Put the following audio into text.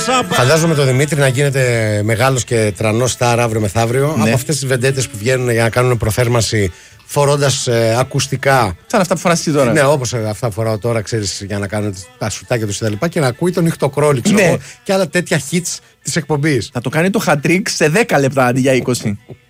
Φαντάζομαι το Δημήτρη να γίνεται μεγάλος και τρανός στάρ αύριο μεθαύριο. Ναι. Από αυτές τις βεντέτες που βγαίνουν για να κάνουν προθέρμανση φορώντας ακουστικά. Σαν αυτά που φοράς εσύ τώρα. Ναι, όπως αυτά που φοράω τώρα, ξέρεις, για να κάνουν τα σουτάκια τους κτλ. Και να ακούει τον νυχτοκρόλι, ξέρω εγώ, και άλλα τέτοια hits της εκπομπής. Θα το κάνει το hat-trick σε 10 λεπτά αντί για 20.